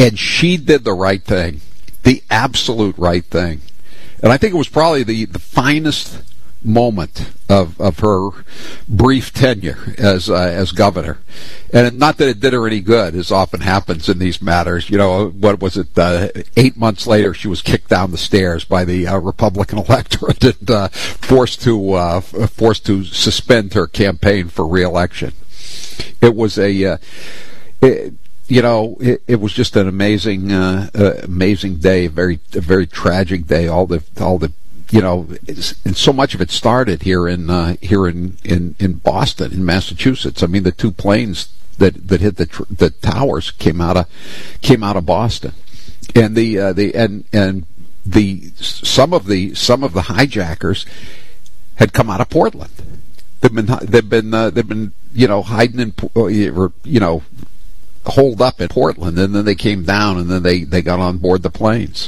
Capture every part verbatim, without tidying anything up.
and she did the right thing, the absolute right thing. And I think it was probably the, the finest moment of, of her brief tenure as uh, as governor. And it, not that it did her any good, as often happens in these matters. You know, what was it, uh, eight months later she was kicked down the stairs by the uh, Republican electorate and uh, forced to uh, forced to suspend her campaign for re-election. It was a... Uh, it, You know, it, it was just an amazing, uh, uh, amazing day. A very, a very tragic day. All the, all the, you know, and so much of it started here in, uh, here in, in, in Boston, in Massachusetts. I mean, the two planes that, that hit the tr- the towers came out of, came out of Boston, and the, uh, the, and and the some of the some of the hijackers had come out of Portland. They've been, they've been, uh, they've been, you know, hiding in, or you know. holed up in Portland, and then they came down, and then they, they got on board the planes.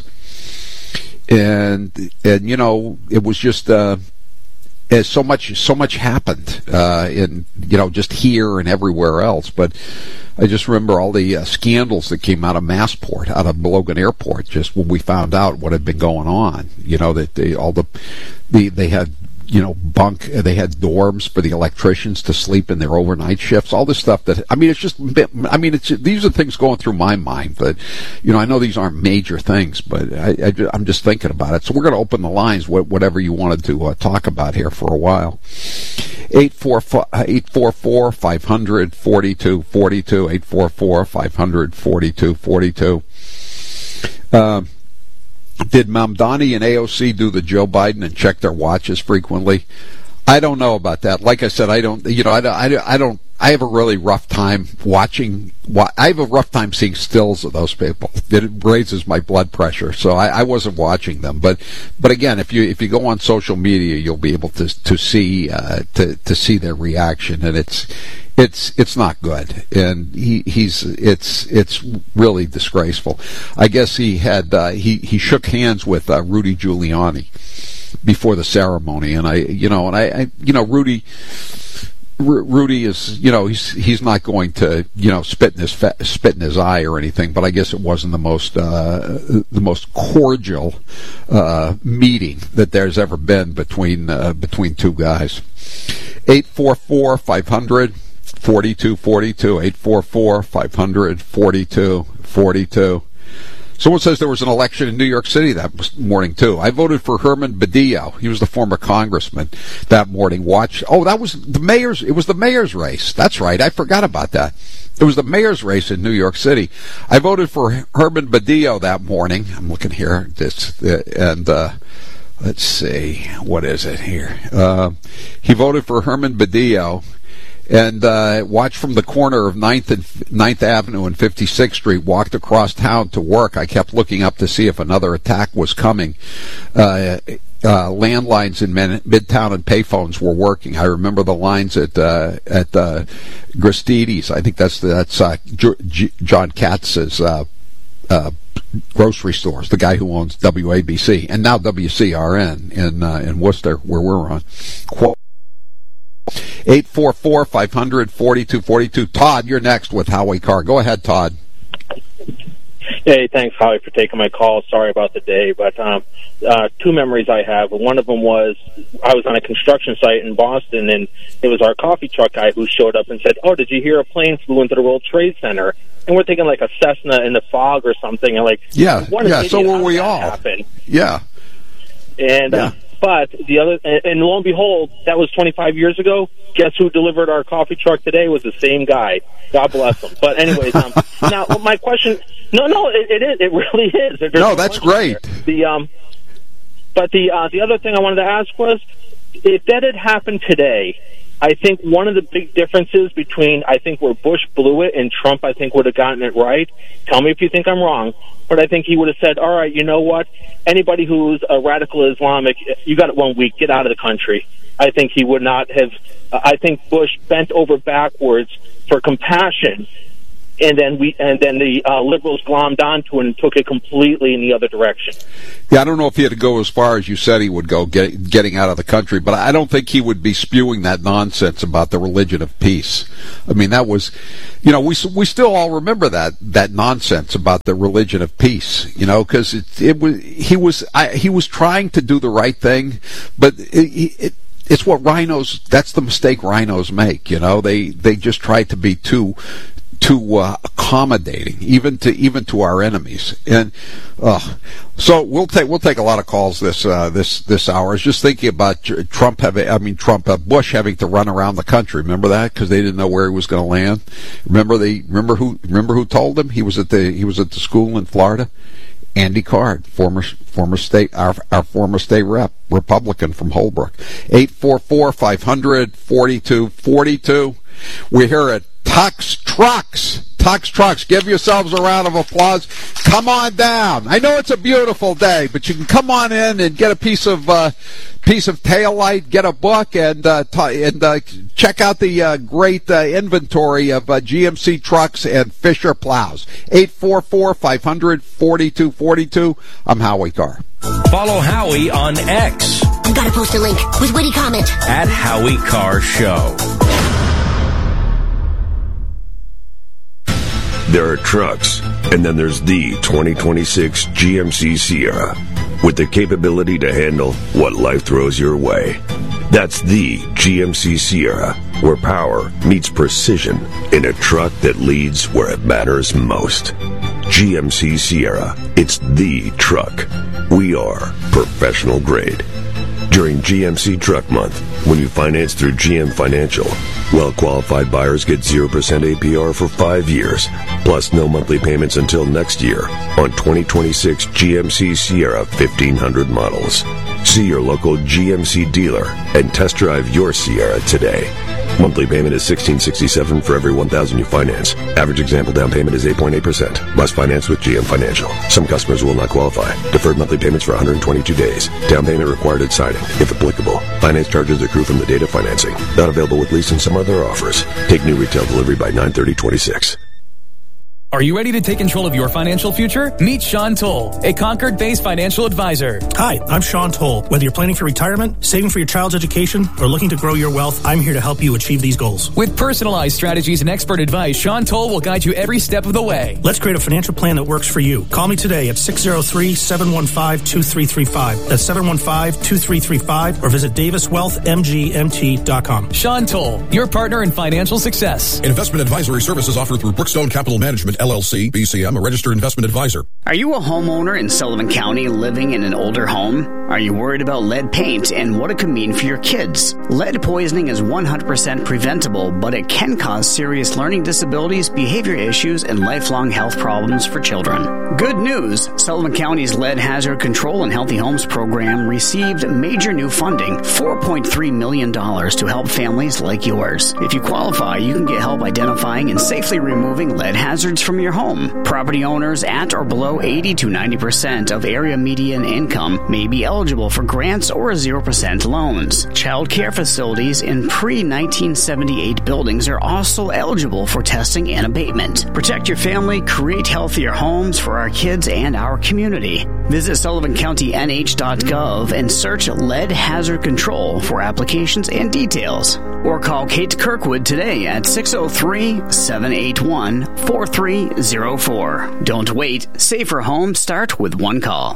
And, and you know, it was just, uh, as so much, so much happened, uh, in, you know, just here and everywhere else. But I just remember all the uh, scandals that came out of Massport, out of Logan Airport, just when we found out what had been going on. You know, that they, all the, the, they had, you know, bunk, they had dorms for the electricians to sleep in their overnight shifts, all this stuff that, I mean, it's just, I mean, it's, these are things going through my mind, but, you know, I know these aren't major things, but I, I, I'm just thinking about it. So we're going to open the lines, whatever you wanted to uh, talk about here for a while. eight four four, five hundred, forty-two forty-two, eight four four, five hundred, forty-two forty-two. Um, Did Mamdani and A O C do the Joe Biden and check their watches frequently? I don't know about that. Like I said, I don't, you know, I, I, I don't, I have a really rough time watching, I have a rough time seeing stills of those people. It raises my blood pressure, so I, I wasn't watching them. But, but again, if you, if you go on social media, you'll be able to, to see, uh, to, to see their reaction, and it's, It's it's not good, and he he's it's it's really disgraceful. I guess he had uh, he he shook hands with uh, Rudy Giuliani before the ceremony, and I you know and I, I you know Rudy R- Rudy is you know he's he's not going to you know spit in his fa- spit in his eye or anything, but I guess it wasn't the most uh, the most cordial uh, meeting that there's ever been between uh, between two guys. eight four four, five hundred, forty-two forty-two, eight four four, five hundred, forty-two forty-two. Someone says there was an election in New York City that morning, too. I voted for Herman Badillo. He was the former congressman that morning. Watch. Oh, that was the mayor's. It was the mayor's race. That's right. I forgot about that. It was the mayor's race in New York City. I voted for Herman Badillo that morning. I'm looking here. This, and, uh, let's see. What is it here? Uh, he voted for Herman Badillo. And uh, watched from the corner of ninth and ninth Avenue and fifty-sixth Street, walked across town to work. I kept looking up to see if another attack was coming. Uh, uh, landlines in Men- Midtown and payphones were working. I remember the lines at uh, at uh, Gristedes. I think that's that's uh, J- J- John Katz's uh, uh, grocery stores. The guy who owns W A B C and now W C R N in uh, in Worcester, where we're on. Quote, eight four four, five hundred, forty-two forty-two. Todd, you're next with Howie Carr. Go ahead, Todd. Hey, thanks, Howie, for taking my call. Sorry about the day, but um, uh, two memories I have. One of them was I was on a construction site in Boston, and it was our coffee truck guy who showed up and said, oh, did you hear a plane flew into the World Trade Center? And we're thinking like a Cessna in the fog or something. And like, yeah, yeah. So were we all. Happen? Yeah. And yeah. Uh, But the other, and lo and behold, that was twenty-five years ago. Guess who delivered our coffee truck today was the same guy. God bless him. But anyways, um, now my question, no, no, it, it is, it really is. There's no, that's great. There. The um, but the uh, the other thing I wanted to ask was, if that had happened today, I think one of the big differences between I think where Bush blew it and Trump I think would have gotten it right. Tell me if you think I'm wrong. But I think he would have said, all right, you know what? Anybody who's a radical Islamic, you got it one week, get out of the country. I think he would not have, uh, I think Bush bent over backwards for compassion and then we and then the uh, liberals glommed onto it and took it completely in the other direction. Yeah, I don't know if he had to go as far as you said he would go, get, getting out of the country, but I don't think he would be spewing that nonsense about the religion of peace. I mean, that was, you know, we we still all remember that that nonsense about the religion of peace, you know, because it it was he was I, he was trying to do the right thing, but it, it it's what rhinos. That's the mistake rhinos make, you know. They they just try to be too. too uh, accommodating, even to even to our enemies, and uh, so we'll take we'll take a lot of calls this uh, this this hour. I was just thinking about Trump having, I mean Trump, uh, Bush having to run around the country. Remember that, because they didn't know where he was going to land. Remember they remember who remember who told him he was at the he was at the school in Florida. Andy Card, former former state our our former state rep, Republican from Holbrook. eight four four, five hundred, forty-two forty-two. We're here at Tux Trucks. Tux Trucks. Give yourselves a round of applause. Come on down. I know it's a beautiful day, but you can come on in and get a piece of uh, piece of taillight, get a book, and uh, t- and uh, check out the uh, great uh, inventory of uh, G M C trucks and Fisher plows. eight four four, five hundred, forty-two forty-two. I'm Howie Carr. Follow Howie on X. I've got to post a link with witty comment. At Howie Carr Show. There are trucks, and then there's the twenty twenty-six G M C Sierra, with the capability to handle what life throws your way. That's the G M C Sierra, where power meets precision in a truck that leads where it matters most. G M C Sierra, it's the truck. We are professional grade. During G M C Truck Month, when you finance through G M Financial, well-qualified buyers get zero percent A P R for five years, plus no monthly payments until next year on twenty twenty-six G M C Sierra fifteen hundred models. See your local G M C dealer and test drive your Sierra today. Monthly payment is sixteen sixty-seven for every one thousand you finance. Average example down payment is eight point eight percent. Must finance with G M Financial. Some customers will not qualify. Deferred monthly payments for one hundred twenty-two days. Down payment required at signing, if applicable. Finance charges accrue from the date of financing. Not available with lease and some other offers. Take new retail delivery by nine thirty twenty-six. Are you ready to take control of your financial future? Meet Sean Toll, a Concord-based financial advisor. Hi, I'm Sean Toll. Whether you're planning for retirement, saving for your child's education, or looking to grow your wealth, I'm here to help you achieve these goals. With personalized strategies and expert advice, Sean Toll will guide you every step of the way. Let's create a financial plan that works for you. Call me today at six oh three, seven one five, two three three five. That's seven one five, two three three five, or visit davis wealth m g m t dot com. Sean Toll, your partner in financial success. Investment advisory services offered through Brookstone Capital Management, L L C, B C M, a registered investment advisor. Are you a homeowner in Sullivan County living in an older home? Are you worried about lead paint and what it could mean for your kids? Lead poisoning is one hundred percent preventable, but it can cause serious learning disabilities, behavior issues, and lifelong health problems for children. Good news! Sullivan County's Lead Hazard Control and Healthy Homes program received major new funding, four point three million dollars, to help families like yours. If you qualify, you can get help identifying and safely removing lead hazards from your home. Property owners at or below eighty to ninety percent of area median income may be eligible for grants or zero percent loans. Child care facilities in pre nineteen seventy-eight buildings are also eligible for testing and abatement. Protect your family, create healthier homes for our kids and our community. Visit sullivan county n h dot gov and search Lead Hazard Control for applications and details. Or call Kate Kirkwood today at six oh three, seven eight one, four three oh four. Don't wait. Safer homes start with one call.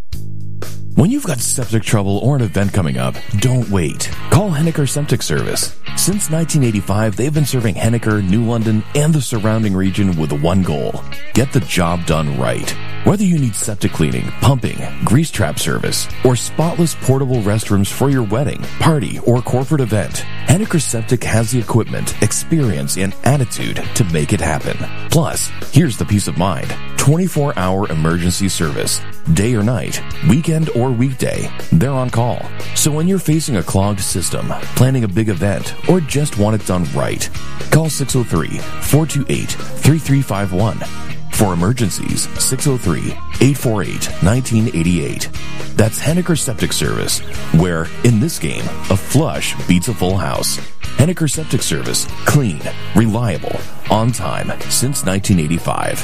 When you've got septic trouble or an event coming up, don't wait. Call Henniker Septic Service. Since nineteen eighty-five, they've been serving Henniker, New London, and the surrounding region with one goal: get the job done right. Whether you need septic cleaning, pumping, grease trap service, or spotless portable restrooms for your wedding, party, or corporate event, Henniker Septic has the equipment, experience, and attitude to make it happen. Plus, here's the peace of mind: twenty-four hour emergency service. Day or night, weekend or weekday, they're on call. So when you're facing a clogged system, planning a big event, or just want it done right, call six oh three, four two eight, three three five one. For emergencies, six oh three, eight four eight, one nine eight eight. That's Henniker Septic Service, where, in this game, a flush beats a full house. Henniker Septic Service. Clean, reliable, on time since nineteen eighty-five.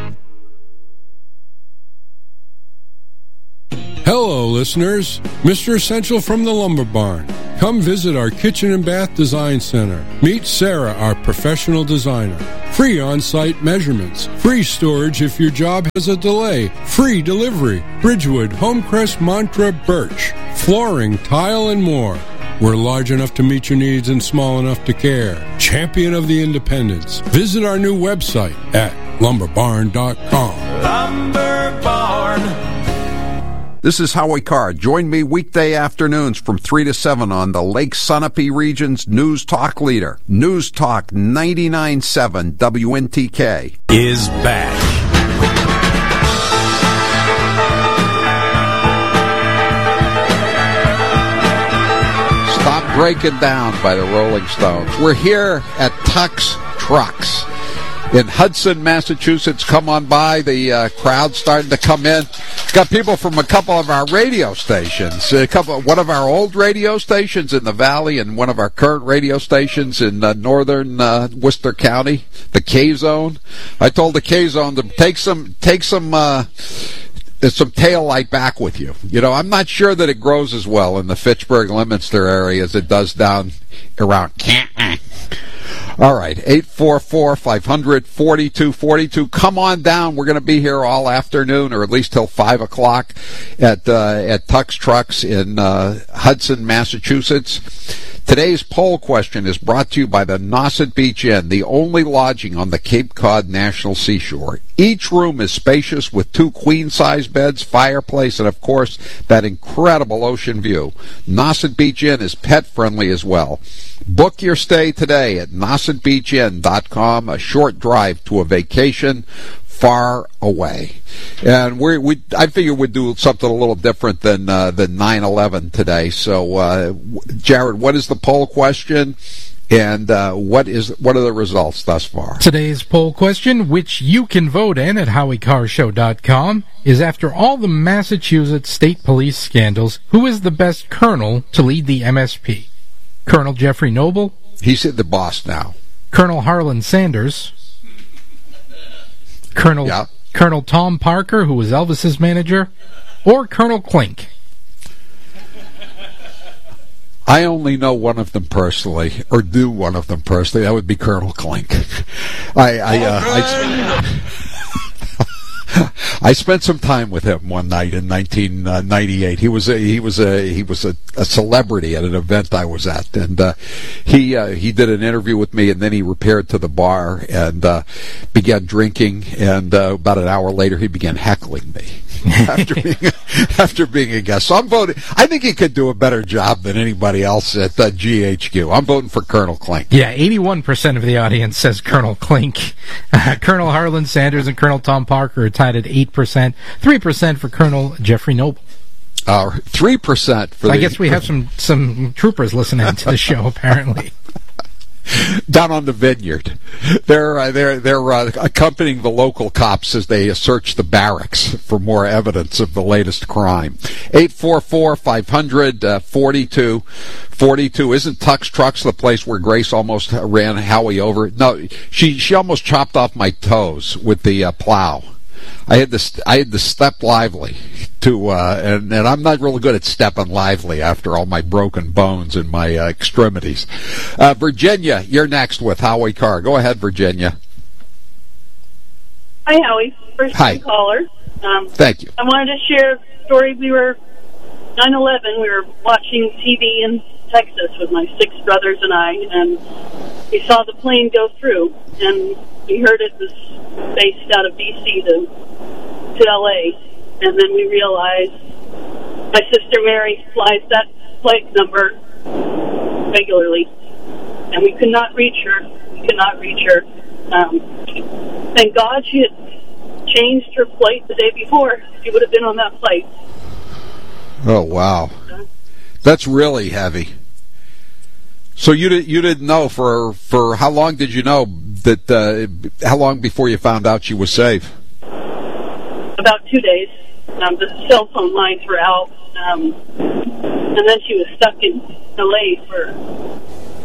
Hello, listeners. Mister Essential from the Lumber Barn. Come visit our Kitchen and Bath Design Center. Meet Sarah, our professional designer. Free on-site measurements. Free storage if your job has a delay. Free delivery. Bridgewood, Homecrest, Mantra, Birch. Flooring, tile, and more. We're large enough to meet your needs and small enough to care. Champion of the independents. Visit our new website at lumber barn dot com. Lumber Barn. This is Howie Carr. Join me weekday afternoons from three to seven on the Lake Sunapee region's News Talk leader. News Talk ninety-nine point seven W N T K is back. Stop Breaking Down by the Rolling Stones. We're here at Tux Trucks in Hudson, Massachusetts. Come on by. The uh, crowd's starting to come in. Got people from a couple of our radio stations. A couple, one of our old radio stations in the Valley and one of our current radio stations in uh, northern uh, Worcester County, the K-Zone. I told the K-Zone to take some, take some, uh, some tail light back with you. You know, I'm not sure that it grows as well in the Fitchburg-Leominster area as it does down around Canton. All right, eight four four, five hundred, forty-two forty-two. Come on down. We're going to be here all afternoon, or at least till five o'clock at uh, at Tux Trucks in uh, Hudson, Massachusetts. Today's poll question is brought to you by the Nauset Beach Inn, the only lodging on the Cape Cod National Seashore. Each room is spacious with two queen-size beds, fireplace, and, of course, that incredible ocean view. Nauset Beach Inn is pet-friendly as well. Book your stay today at nauset beach inn dot com, a short drive to a vacation far away. And we we I figure we'd do something a little different than uh, than nine eleven today. So, uh, Jared, what is the poll question? And uh, what is what are the results thus far? Today's poll question, which you can vote in at howie carr show dot com, is after all the Massachusetts State Police scandals, who is the best colonel to lead the M S P? Colonel Jeffrey Noble? He's the boss now. Colonel Harlan Sanders? Colonel yeah. Colonel Tom Parker, who was Elvis's manager? Or Colonel Klink? I only know one of them personally, or do one of them personally. That would be Colonel Klink. I I, uh, I, I spent some time with him one night in nineteen ninety-eight. He was a, he was a he was a, a celebrity at an event I was at, and uh, he uh, he did an interview with me, and then he repaired to the bar and uh, began drinking. And uh, about an hour later, he began heckling me after being after being a guest. So I'm voting. I think he could do a better job than anybody else at uh, G H Q. I'm voting for Colonel Klink. Yeah, eighty-one percent of the audience says Colonel Klink. Uh, Colonel Harlan Sanders and Colonel Tom Parker are tied at eight percent. three percent for Colonel Jeffrey Noble. Uh, three percent for so the... I guess we have some, some troopers listening to the show, apparently. Down on the vineyard. They're uh, they're they're uh, accompanying the local cops as they search the barracks for more evidence of the latest crime. eight four four, five hundred, forty-two forty-two. Isn't Tux Trucks the place where Grace almost ran Howie over? No, she she almost chopped off my toes with the uh, plow. I had to I had to step lively to, uh, and and I'm not really good at stepping lively after all my broken bones and my uh, extremities. Uh, Virginia, you're next with Howie Carr. Go ahead, Virginia. Hi, Howie. First Hi. time caller. Um, Thank you. I wanted to share a story. We were nine eleven. We were watching T V in Texas with my six brothers and I, and we saw the plane go through, and we heard it was based out of D C to to L A, and then we realized my sister Mary flies that flight number regularly, and we could not reach her. We could not reach her. Um, thank God she had changed her flight the day before. She would have been on that flight. Oh, wow. That's really heavy. So you did, you didn't know for for how long did you know that uh, how long before you found out she was safe? About two days. Um, the cell phone lines were out, um, and then she was stuck in L A for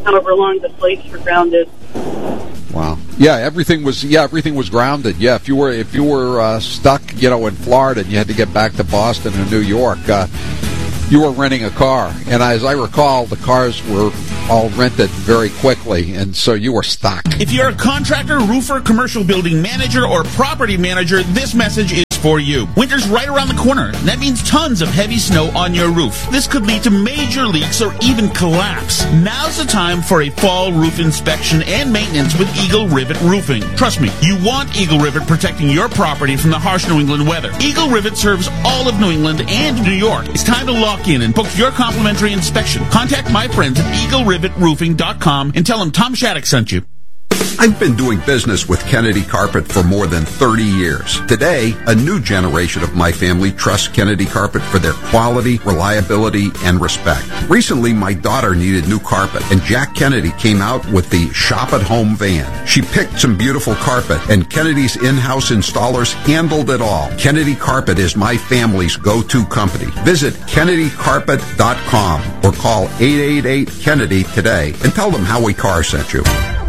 however long the flights were grounded. Wow. Yeah, everything was yeah everything was grounded. Yeah, if you were if you were uh, stuck, you know, in Florida and you had to get back to Boston or New York, uh, you were renting a car. And as I recall, the cars were all rented very quickly, and so you were stuck. If you're a contractor, roofer, commercial building manager, or property manager, this message is for you. Winter's right around the corner, and that means tons of heavy snow on your roof. This could lead to major leaks or even collapse. Now's the time for a fall roof inspection and maintenance with Eagle Rivet Roofing. Trust me, you want Eagle Rivet protecting your property from the harsh New England weather. Eagle Rivet serves all of New England and New York. It's time to lock in and book your complimentary inspection. Contact my friends at eagle rivet roofing dot com and tell them Tom Shattuck sent you. I've been doing business with Kennedy Carpet for more than thirty years. Today, a new generation of my family trusts Kennedy Carpet for their quality, reliability, and respect. Recently, my daughter needed new carpet, and Jack Kennedy came out with the Shop at Home van. She picked some beautiful carpet, and Kennedy's in-house installers handled it all. Kennedy Carpet is my family's go-to company. Visit kennedy carpet dot com or call eight eight eight Kennedy today and tell them Howie Carr sent you.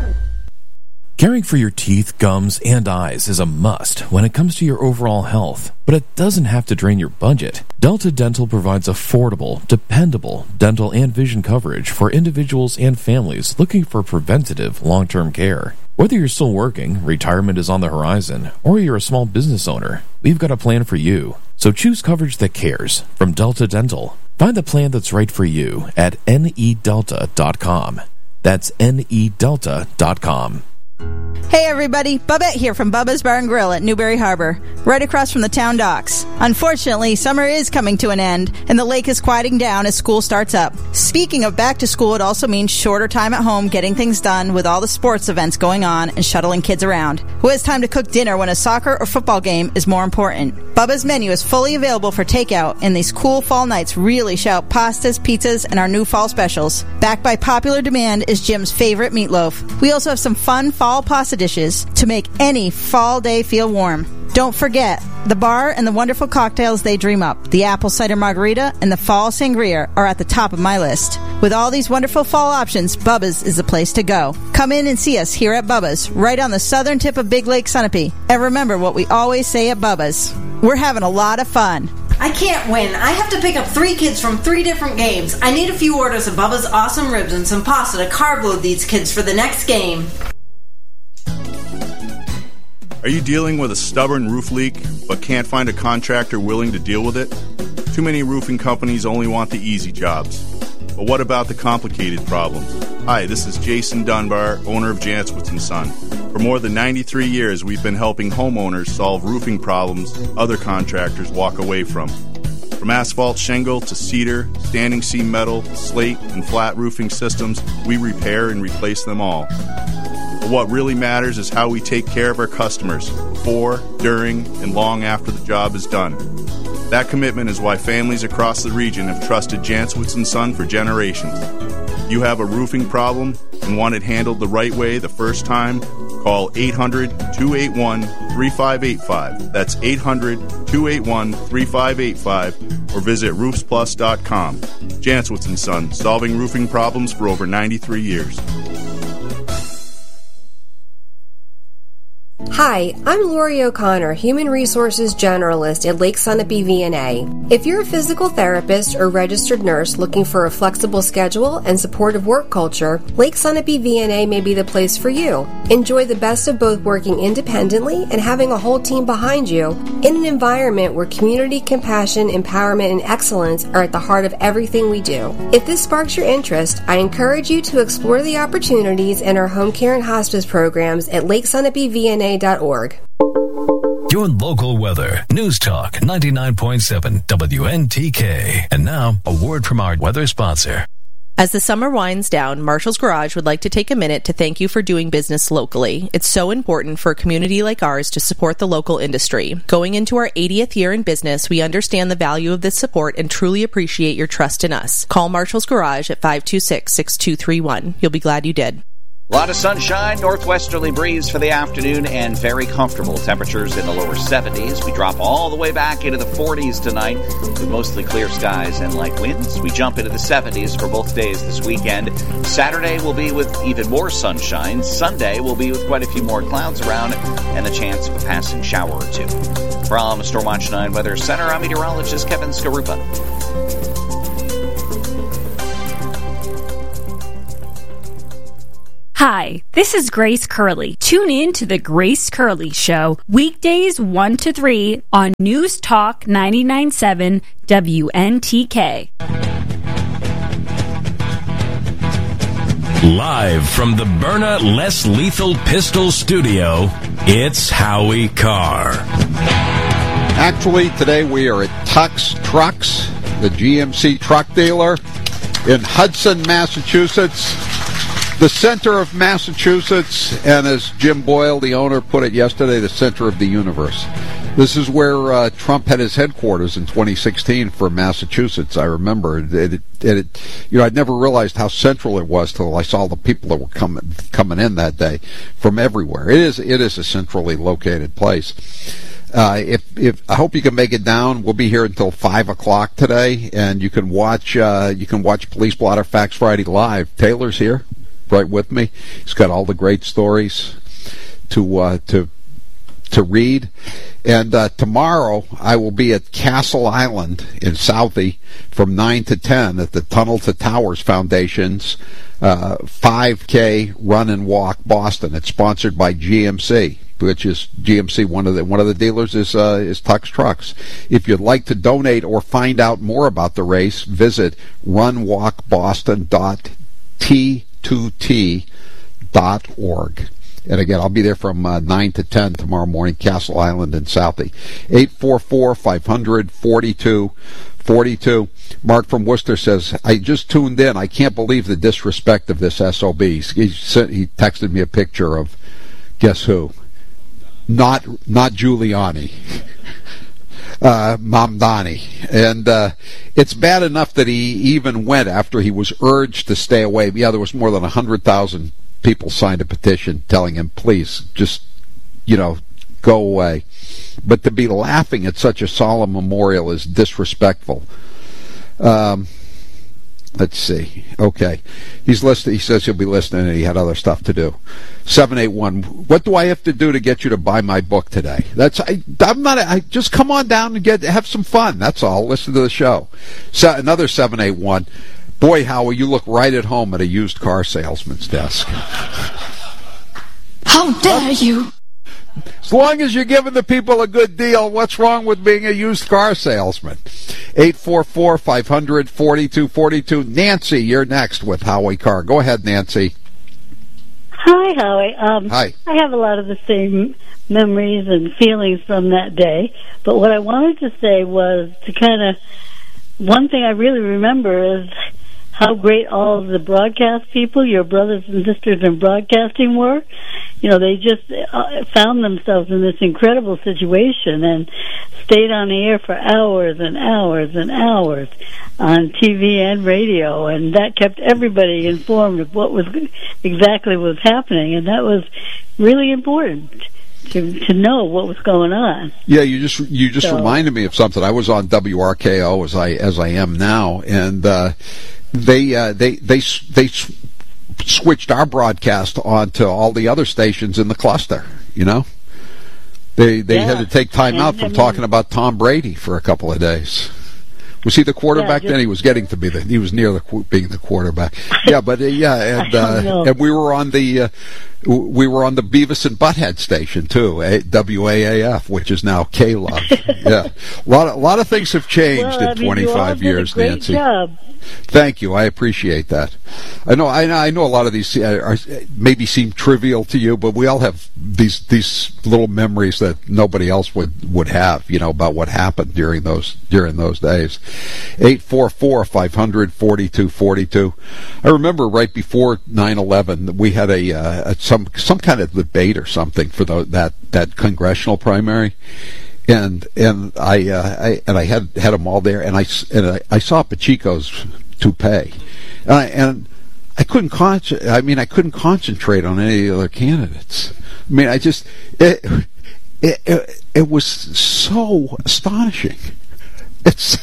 Caring for your teeth, gums, and eyes is a must when it comes to your overall health, but it doesn't have to drain your budget. Delta Dental provides affordable, dependable dental and vision coverage for individuals and families looking for preventative long-term care. Whether you're still working, retirement is on the horizon, or you're a small business owner, we've got a plan for you. So choose coverage that cares from Delta Dental. Find the plan that's right for you at N E delta dot com. That's N E delta dot com. Hey everybody, Bubette here from Bubba's Bar and Grill at Newberry Harbor, right across from the town docks. Unfortunately, summer is coming to an end, and the lake is quieting down as school starts up. Speaking of back to school, it also means shorter time at home getting things done with all the sports events going on and shuttling kids around. Who has time to cook dinner when a soccer or football game is more important? Bubba's menu is fully available for takeout, and these cool fall nights really shout pastas, pizzas, and our new fall specials. Backed by popular demand is Jim's favorite meatloaf. We also have some fun fall pasta dishes to make any fall day feel warm. Don't forget, the bar and the wonderful cocktails they dream up, the apple cider margarita and the fall sangria, are at the top of my list. With all these wonderful fall options, Bubba's is the place to go. Come in and see us here at Bubba's, right on the southern tip of Big Lake Sunapee. And remember what we always say at Bubba's: we're having a lot of fun. I can't win. I have to pick up three kids from three different games. I need a few orders of Bubba's awesome ribs and some pasta to carb load these kids for the next game. Are you dealing with a stubborn roof leak but can't find a contractor willing to deal with it? Too many roofing companies only want the easy jobs. But what about the complicated problems? Hi, this is Jason Dunbar, owner of Janowitz and Son. For more than ninety-three years, we've been helping homeowners solve roofing problems other contractors walk away from. From asphalt shingle to cedar, standing seam metal, slate, and flat roofing systems, we repair and replace them all. But what really matters is how we take care of our customers before, during, and long after the job is done. That commitment is why families across the region have trusted Janowitz and Son for generations. If you have a roofing problem and want it handled the right way the first time, call eight hundred, two eight one, three five eight five. That's eight hundred, two eight one, three five eight five, or visit roofs plus dot com. Janowitz and Son, solving roofing problems for over ninety-three years. Hi, I'm Lori O'Connor, Human Resources Generalist at Lake Sunapee V N A. If you're a physical therapist or registered nurse looking for a flexible schedule and supportive work culture, Lake Sunapee V N A may be the place for you. Enjoy the best of both working independently and having a whole team behind you in an environment where community, compassion, empowerment, and excellence are at the heart of everything we do. If this sparks your interest, I encourage you to explore the opportunities in our home care and hospice programs at lake sunapee v n a dot org. Your local weather. News Talk ninety-nine point seven W N T K. And now, a word from our weather sponsor. As the summer winds down, Marshall's Garage would like to take a minute to thank you for doing business locally. It's so important for a community like ours to support the local industry. Going into our eightieth year in business, we understand the value of this support and truly appreciate your trust in us. Call Marshall's Garage at five two six, six two three one. You'll be glad you did. A lot of sunshine, northwesterly breeze for the afternoon, and very comfortable temperatures in the lower seventies. We drop all the way back into the forties tonight with mostly clear skies and light winds. We jump into the seventies for both days this weekend. Saturday will be with even more sunshine. Sunday will be with quite a few more clouds around and the chance of a passing shower or two. From Stormwatch nine Weather Center, I'm meteorologist Kevin Skarupa. Hi, this is Grace Curley. Tune in to The Grace Curley Show, weekdays one to three on News Talk ninety-nine point seven W N T K. Live from the Byrna Less Lethal Pistol Studio, it's Howie Carr. Actually, today we are at Tux Trucks, the G M C truck dealer in Hudson, Massachusetts. The center of Massachusetts, and as Jim Boyle, the owner, put it yesterday, the center of the universe. This is where uh, Trump had his headquarters in twenty sixteen for Massachusetts. I remember it, it, it. You know, I'd never realized how central it was till I saw the people that were coming coming in that day from everywhere. It is it is a centrally located place. Uh, if if I hope you can make it down. We'll be here until five o'clock today, and you can watch uh, you can watch Police Blotter Facts Friday live. Taylor's here, right with me. He's got all the great stories to uh, to to read. And uh, tomorrow I will be at Castle Island in Southie from nine to ten at the Tunnel to Towers Foundation's uh, five K Run and Walk Boston. It's sponsored by G M C, which is G M C. One of the one of the dealers is uh, is Tux Trucks. If you'd like to donate or find out more about the race, visit run walk boston dot t two t dot org. And again, I'll be there from uh, nine to ten tomorrow morning, Castle Island in Southie. eight four four, five hundred, forty-two forty-two. Mark from Worcester says, I just tuned in. I can't believe the disrespect of this S O B. He, sent, he texted me a picture of, guess who? Not not Giuliani. Uh, Mamdani. And uh, it's bad enough that he even went after he was urged to stay away. Yeah, there was more than one hundred thousand people signed a petition telling him, please, just, you know, go away. But to be laughing at such a solemn memorial is disrespectful. Um, let's see. Okay. He's listening. He says he'll be listening, and he had other stuff to do. seven eight one. What do I have to do to get you to buy my book today? That's I, I'm not. I just come on down and get have some fun. That's all. Listen to the show. So another seven eight one. Boy, Howie, you look right at home at a used car salesman's desk. How dare you? As long as you're giving the people a good deal, what's wrong with being a used car salesman? eight four four, five hundred, forty-two forty-two. Nancy, you're next with Howie Carr. Go ahead, Nancy. Hi, Howie. Um, Hi. I have a lot of the same memories and feelings from that day, but what I wanted to say was to kind of, one thing I really remember is how great all of the broadcast people, your brothers and sisters in broadcasting were. You know, they just uh, found themselves in this incredible situation and stayed on the air for hours and hours and hours on T V and radio, and that kept everybody informed of what was exactly what was happening, and that was really important to to know what was going on. Yeah, you just you just So- reminded me of something. I was on W R K O as I as I am now, and uh, they uh, they they they s- switched our broadcast on to all the other stations in the cluster. You know, they they Yeah. had to take time And, out I from mean- talking about Tom Brady for a couple of days. Was he the quarterback Yeah, then? just- He was getting to be the. He was near the qu- being the quarterback. Yeah, but uh, yeah, and I don't uh, know. and we were on the uh, w- we were on the Beavis and Butthead station too, a- W A A F, which is now K Love. Yeah, a lot of, a lot of things have changed Well, in I mean, you all twenty-five did years, a great Nancy. job. Thank you. I appreciate that. I know. I know. I know a lot of these uh, are, maybe seem trivial to you, but we all have these these little memories that nobody else would, would have. You know, about what happened during those during those days. Eight four four five hundred forty two forty two. I remember right before nine eleven, we had a, uh, a some some kind of debate or something for the, that that congressional primary. And and I, uh, I and I had had them all there, and I and I, I saw Pacheco's toupee, and I, and I couldn't con- I mean, I couldn't concentrate on any other candidates. I mean, I just it it it, it was so astonishing. It's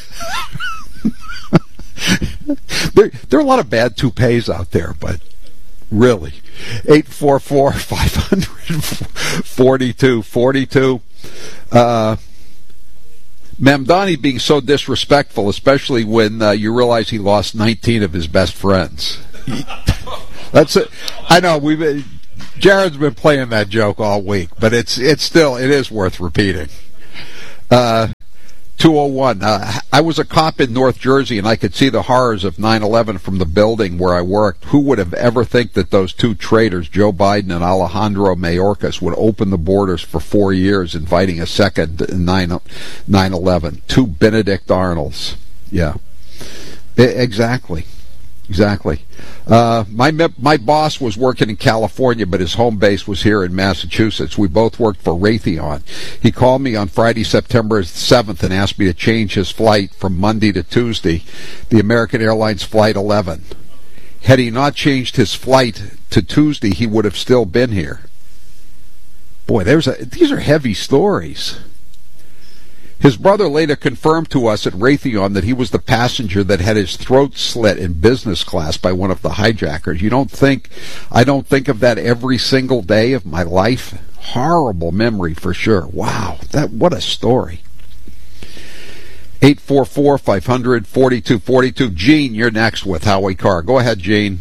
there. There are a lot of bad toupees out there, but really, eight four four five hundred forty two forty two. Uh, Mamdani being so disrespectful, especially when uh, you realize he lost nineteen of his best friends. That's it. I know we've been, Jared's been playing that joke all week, but it's it's still it is worth repeating. Uh, two oh one. Uh, I was a cop in North Jersey, and I could see the horrors of nine eleven from the building where I worked. Who would have ever think that those two traitors, Joe Biden and Alejandro Mayorkas, would open the borders for four years, inviting a second nine eleven? Two Benedict Arnolds. Yeah, I- exactly. Exactly. Uh, my my boss was working in California, but his home base was here in Massachusetts. We both worked for Raytheon. He called me on Friday, September seventh, and asked me to change his flight from Monday to Tuesday, the American Airlines Flight eleven. Had he not changed his flight to Tuesday, he would have still been here. Boy, there's a, these are heavy stories. His brother later confirmed to us at Raytheon that he was the passenger that had his throat slit in business class by one of the hijackers. You don't think, I don't think of that every single day of my life. Horrible memory for sure. Wow, that what a story. eight four four five hundred forty-two forty-two. Gene, you're next with Howie Carr. Go ahead, Gene.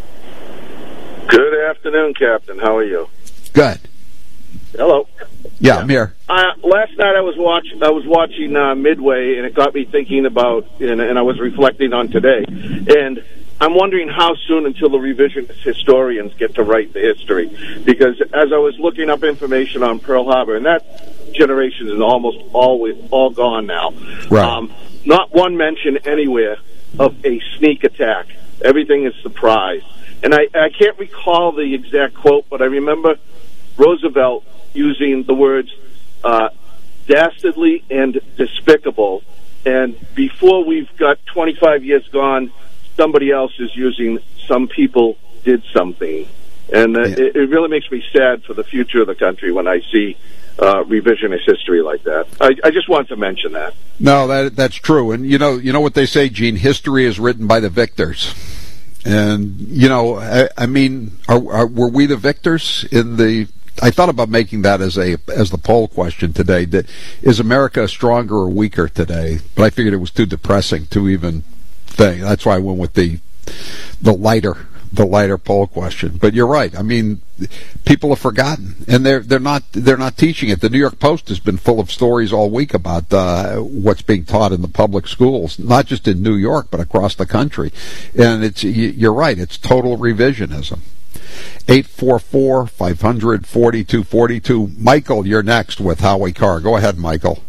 Good afternoon, Captain. How are you? Good. Hello. Yeah, I'm here. Uh, last night I was watching. I was watching uh, Midway, and it got me thinking about, and, and I was reflecting on today. And I'm wondering how soon until the revisionist historians get to write the history, because as I was looking up information on Pearl Harbor, and that generation is almost always all gone now. Right. Um, not one mention anywhere of a sneak attack. Everything is surprise. And I, I can't recall the exact quote, but I remember Roosevelt using the words uh, dastardly and despicable, and before we've got twenty-five years gone, somebody else is using some people did something. And uh, yeah. it, it really makes me sad for the future of the country when I see uh, revisionist history like that. I, I just wanted to mention that. No, that that's true. And you know, you know what they say, Gene, history is written by the victors. And, you know, I, I mean, are, are, were we the victors in the... I thought about making that as a as the poll question today. Is America stronger or weaker today? But I figured it was too depressing to even think. That's why I went with the the lighter the lighter poll question. But you're right. I mean, people have forgotten, and they're they're not they're not teaching it. The New York Post has been full of stories all week about uh, what's being taught in the public schools, not just in New York but across the country. And it's you're right. It's total revisionism. eight four four five hundred forty-two forty-two. Michael, you're next with Howie Carr. Go ahead, Michael.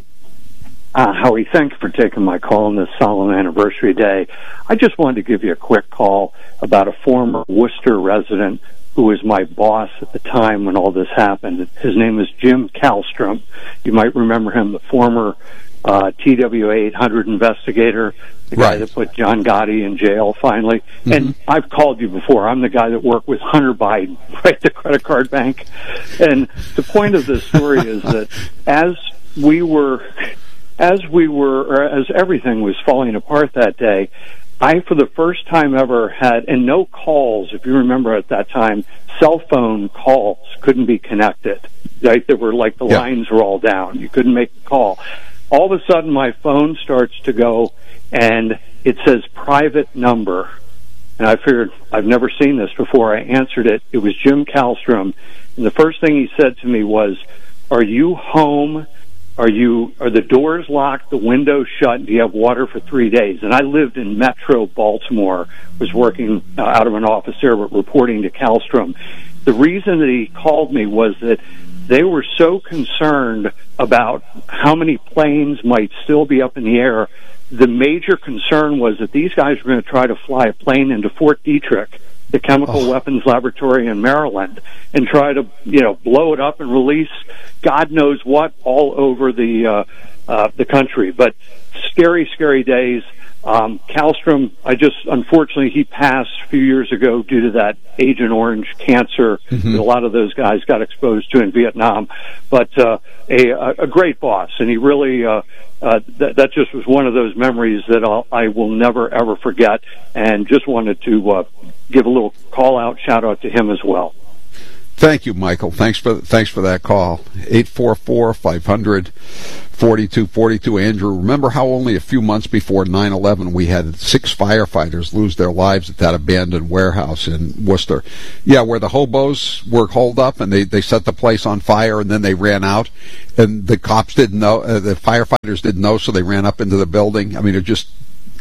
Uh, Howie, thanks for taking my call on this solemn anniversary day. I just wanted to give you a quick call about a former Worcester resident who was my boss at the time when all this happened. His name is Jim Kallstrom. You might remember him, the former uh, T W A eight hundred investigator, the guy right. that put John Gotti in jail finally. Mm-hmm. And I've called you before. I'm the guy that worked with Hunter Biden, right, the credit card bank. And the point of this story is that as we were, as we were, or as everything was falling apart that day, I, for the first time ever, had, and no calls, if you remember at that time, cell phone calls couldn't be connected. Right? They were like the yeah. lines were all down. You couldn't make a call. All of a sudden, my phone starts to go, and it says private number. And I figured, I've never seen this before. I answered it. It was Jim Kallstrom. And the first thing he said to me was, are you home? Are you, are the doors locked, the windows shut? Do you have water for three days? And I lived in Metro Baltimore, was working uh, out of an office there, but reporting to Kallstrom. The reason that he called me was that they were so concerned about how many planes might still be up in the air. The major concern was that these guys were going to try to fly a plane into Fort Detrick the Chemical oh. Weapons Laboratory in Maryland and try to, you know, blow it up and release God knows what all over the uh, uh, the country. But scary, scary days. Um, Kallstrom, I just, unfortunately, he passed a few years ago due to that Agent Orange cancer mm-hmm. that a lot of those guys got exposed to in Vietnam. But uh, a, a great boss, and he really, uh, uh, th- that just was one of those memories that I'll, I will never, ever forget, and just wanted to uh, give a little call-out, shout-out to him as well. Thank you, Michael. Thanks for thanks for that call. eight four four, five hundred, forty-two forty-two. Andrew, remember how only a few months before nine eleven we had six firefighters lose their lives at that abandoned warehouse in Worcester? Yeah, where the hobos were holed up and they, they set the place on fire and then they ran out. And the cops didn't know, uh, the firefighters didn't know, so they ran up into the building. I mean, it just...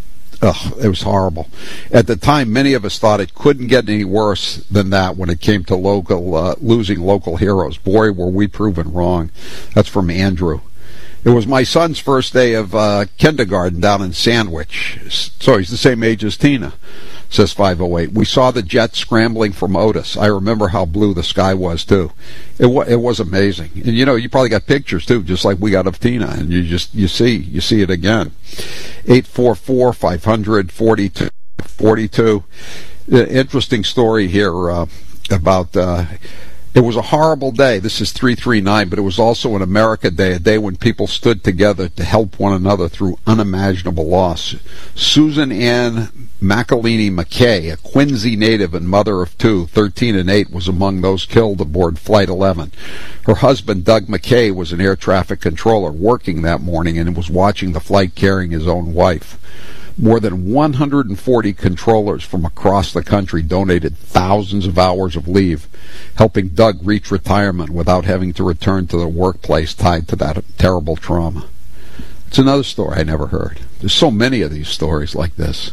Ugh, it was horrible. At the time, many of us thought it couldn't get any worse than that when it came to local uh, losing local heroes. Boy, were we proven wrong. That's from Andrew. It was my son's first day of uh, kindergarten down in Sandwich. So he's the same age as Tina, says five oh eight. We saw the jet scrambling from Otis. I remember how blue the sky was, too. It, wa- it was amazing. And, you know, you probably got pictures, too, just like we got of Tina. And you just, you see, you see it again. eight four four, five hundred, forty-two forty-two. Interesting story here uh, about... Uh, It was a horrible day. This is three three nine, but it was also an America Day, a day when people stood together to help one another through unimaginable loss. Susan Ann McElhaney McKay, a Quincy native and mother of two, thirteen and eight, was among those killed aboard Flight eleven. Her husband, Doug McKay, was an air traffic controller working that morning and was watching the flight carrying his own wife. More than one hundred forty controllers from across the country donated thousands of hours of leave, helping Doug reach retirement without having to return to the workplace tied to that terrible trauma. It's another story I never heard. There's so many of these stories like this.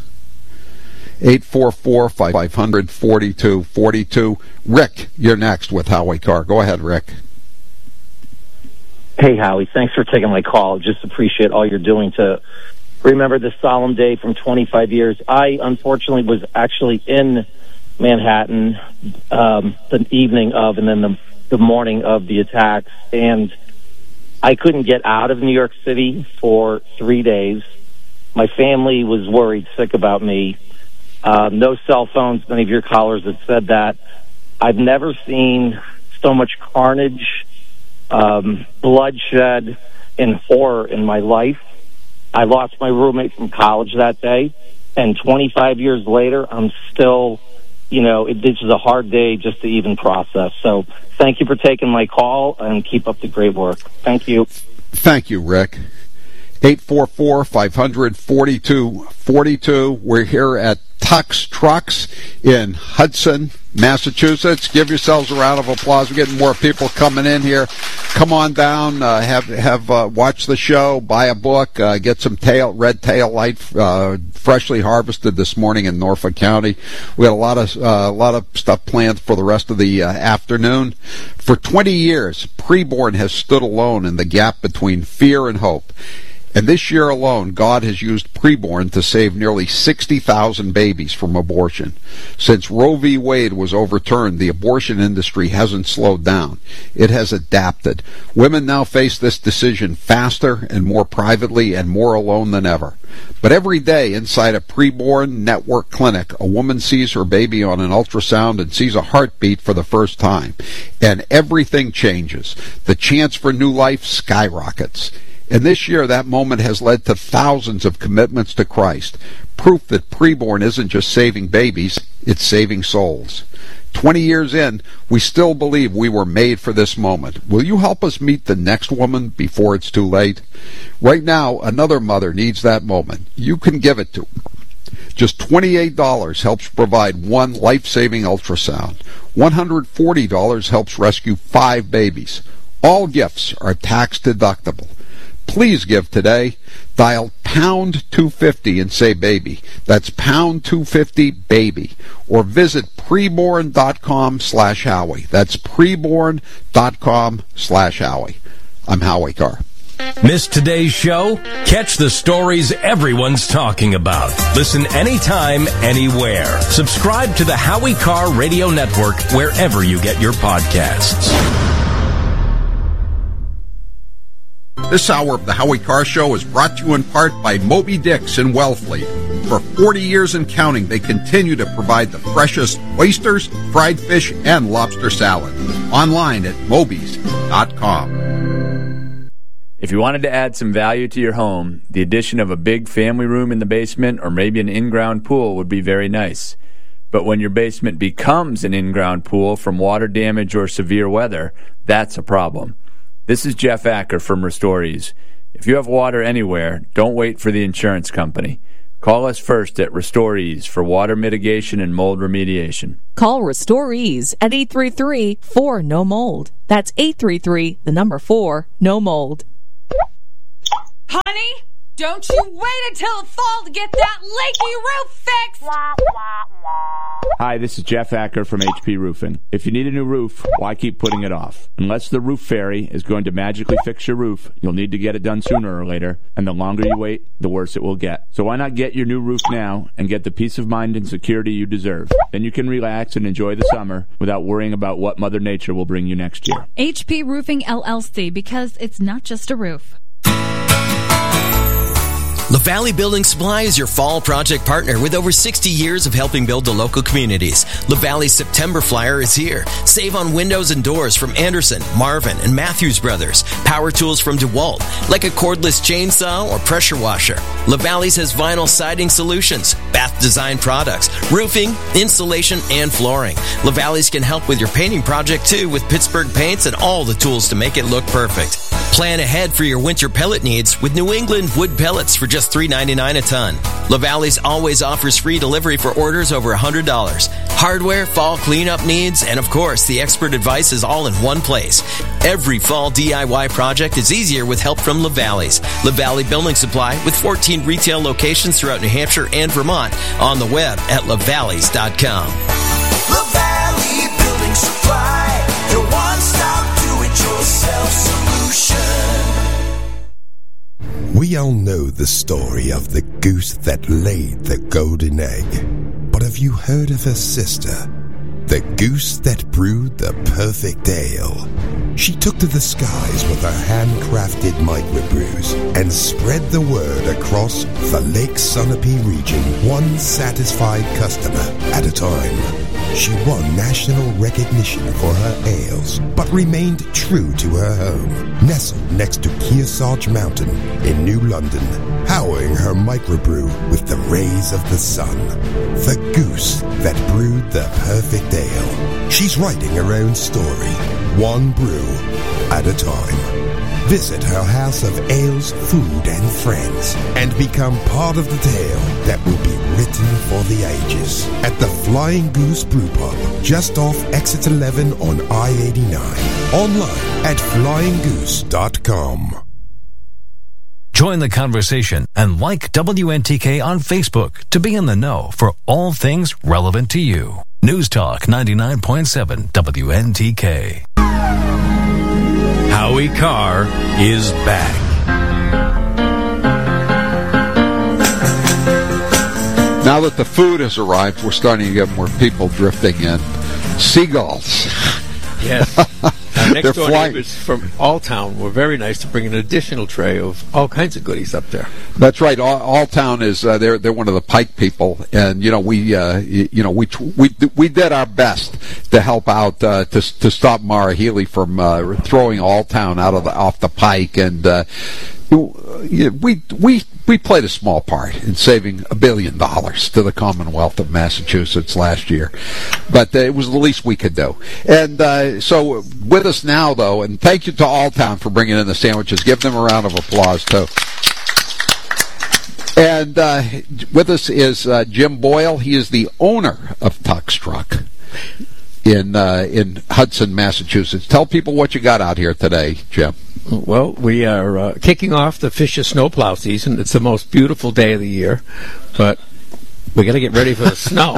eight four four, five hundred, forty-two forty-two. Rick, you're next with Howie Carr. Go ahead, Rick. Hey, Howie. Thanks for taking my call. Just appreciate all you're doing to remember this solemn day from twenty-five years. I, unfortunately, was actually in Manhattan um, the evening of and then the, the morning of the attacks, and I couldn't get out of New York City for three days. My family was worried sick about me. Uh, no cell phones. Many of your callers have said that. I've never seen so much carnage, um, bloodshed, and horror in my life. I lost my roommate from college that day, and twenty-five years later, I'm still, you know, it, this is a hard day just to even process. So thank you for taking my call, and keep up the great work. Thank you. Thank you, Rick. eight four four, five hundred, forty-two forty-two. We're here at Tux Trucks in Hudson, Massachusetts. Give yourselves a round of applause. We're getting more people coming in here. Come on down, uh, have have uh, watch the show, buy a book, uh, get some tail red tail light, uh, freshly harvested this morning in Norfolk County. We had a lot of uh, a lot of stuff planned for the rest of the uh, afternoon. For twenty years, Preborn has stood alone in the gap between fear and hope. And this year alone, God has used Preborn to save nearly sixty thousand babies from abortion. Since Roe v. Wade was overturned, the abortion industry hasn't slowed down. It has adapted. Women now face this decision faster and more privately and more alone than ever. But every day inside a Preborn network clinic, a woman sees her baby on an ultrasound and sees a heartbeat for the first time. And everything changes. The chance for new life skyrockets. And this year, that moment has led to thousands of commitments to Christ, proof that Preborn isn't just saving babies, it's saving souls. Twenty years in, we still believe we were made for this moment. Will you help us meet the next woman before it's too late? Right now, another mother needs that moment. You can give it to her. Just twenty-eight dollars helps provide one life-saving ultrasound. one hundred forty dollars helps rescue five babies. All gifts are tax deductible. Please give today. Dial pound two fifty and say baby. That's pound two fifty baby. Or visit preborn.com slash Howie. That's preborn.com slash Howie. I'm Howie Carr. Missed today's show? Catch the stories everyone's talking about. Listen anytime, anywhere. Subscribe to the Howie Carr Radio Network wherever you get your podcasts. This hour of the Howie Carr Show is brought to you in part by Moby Dick's in Wellfleet. For forty years and counting, they continue to provide the freshest oysters, fried fish, and lobster salad. Online at mobies dot com. If you wanted to add some value to your home, the addition of a big family room in the basement or maybe an in-ground pool would be very nice. But when your basement becomes an in-ground pool from water damage or severe weather, that's a problem. This is Jeff Acker from Restorees. If you have water anywhere, don't wait for the insurance company. Call us first at Restorees for water mitigation and mold remediation. Call Restorees at eight three three, four, N O mold. That's eight three three, the number four, no mold. Honey, don't you wait until the fall to get that leaky roof fixed! Hi, this is Jeff Acker from H P Roofing. If you need a new roof, why keep putting it off? Unless the roof fairy is going to magically fix your roof, you'll need to get it done sooner or later, and the longer you wait, the worse it will get. So why not get your new roof now and get the peace of mind and security you deserve? Then you can relax and enjoy the summer without worrying about what Mother Nature will bring you next year. H P Roofing L L C, because it's not just a roof. LaValley Building Supply is your fall project partner with over sixty years of helping build the local communities. LaValley's September Flyer is here. Save on windows and doors from Anderson, Marvin, and Matthews Brothers. Power tools from DeWalt, like a cordless chainsaw or pressure washer. LaValley's has vinyl siding solutions, bath design products, roofing, insulation, and flooring. LaValley's can help with your painting project too with Pittsburgh paints and all the tools to make it look perfect. Plan ahead for your winter pellet needs with New England wood pellets for just three ninety-nine a ton. LaValley's always offers free delivery for orders over one hundred dollars. Hardware, fall cleanup needs, and of course, the expert advice is all in one place. Every fall D I Y project is easier with help from LaValley's. LaValley Building Supply with fourteen retail locations throughout New Hampshire and Vermont. On the web at lavalleys dot com. LaValley Building Supply, your one-stop do-it-yourself solution. We all know the story of the goose that laid the golden egg. But have you heard of her sister? The goose that brewed the perfect ale. She took to the skies with her handcrafted microbrews and spread the word across the Lake Sunapee region, one satisfied customer at a time. She won national recognition for her ales, but remained true to her home, nestled next to Kearsarge Mountain in New London, powering her microbrew with the rays of the sun. The goose that brewed the perfect ale. She's writing her own story, one brew at a time. Visit her house of ales, food, and friends, and become part of the tale that will be written for the ages at the Flying Goose Brew Pub, just off Exit eleven on I eighty-nine. Online at flying goose dot com. Join the conversation and like W N T K on Facebook to be in the know for all things relevant to you. News Talk ninety-nine point seven W N T K. Howie Carr is back. Now that the food has arrived, we're starting to get more people drifting in. Seagulls. Yes. Our next door flying. neighbors from Alltown were very nice to bring an additional tray of all kinds of goodies up there. That's right. All, Alltown is uh, they're they're one of the Pike people, and you know we uh, you know we we we did our best to help out uh, to to stop Mara Healy from uh, throwing Alltown out of the off the Pike, and uh, we we we played a small part in saving a billion dollars to the Commonwealth of Massachusetts last year, but uh, it was the least we could do. And uh, so with us now, though, and thank you to Alltown for bringing in the sandwiches. Give them a round of applause too. And uh, with us is uh, Jim Boyle. He is the owner of Tux Truck in uh, in Hudson, Massachusetts. Tell people what you got out here today, Jim. Well, we are uh, kicking off the Fisher snowplow season. It's the most beautiful day of the year, but we got to get ready for the snow.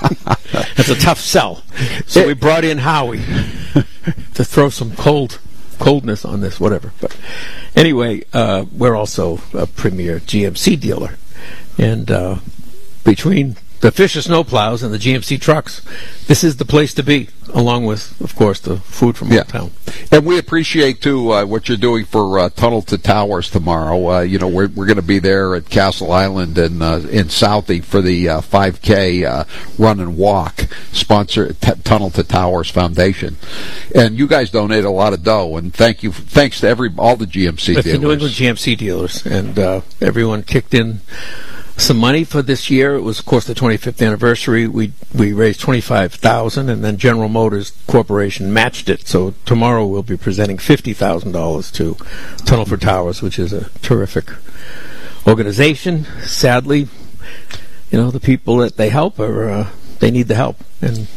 It's a tough sell. So we brought in Howie to throw some cold coldness on this, whatever. But anyway, uh, we're also a premier G M C dealer. And uh, between the Fisher snowplows and the G M C trucks, this is the place to be, along with, of course, the food from yeah. Old Town. And we appreciate, too, uh, what you're doing for uh, Tunnel to Towers tomorrow. Uh, you know, we're we're going to be there at Castle Island and uh, in Southie for the uh, five K uh, run and walk, sponsor T- Tunnel to Towers Foundation. And you guys donate a lot of dough, and thank you, thanks to every all the G M C it's dealers. the New England G M C dealers, and uh, everyone kicked in some money for this year. It was, of course, the twenty-fifth anniversary. We we raised twenty-five thousand dollars, and then General Motors Corporation matched it. So tomorrow we'll be presenting fifty thousand dollars to Tunnel for Towers, which is a terrific organization. Sadly, you know, the people that they help are uh, they need the help, and